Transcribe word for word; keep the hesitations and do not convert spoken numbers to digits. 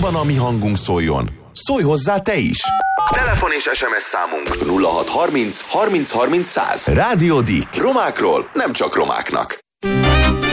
van a mi hangunk szóljon, szólj hozzá te is! Telefon és es em es számunk nulla hat harminc harminc harminc száz. Rádió Dick. Romákról nem csak romáknak.